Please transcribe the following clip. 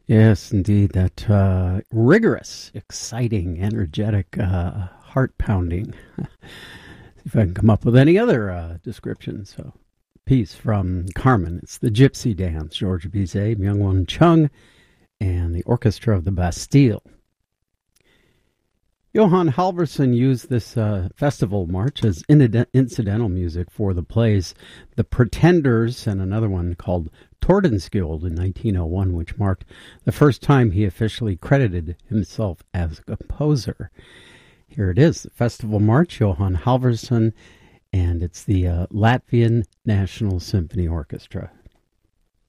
Yes, indeed. That rigorous, exciting, energetic, heart-pounding. If I can come up with any other description. So, piece from Carmen. It's the Gypsy Dance. George Bizet, Myung-Whun Chung, and the Orchestra of the Bastille. Johann Halvorson used this festival march as incidental music for the plays The Pretenders and another one called Tordenskjold in 1901, which marked the first time he officially credited himself as a composer. Here it is, the Festival March, Johann Halvorson, and it's the Latvian National Symphony Orchestra.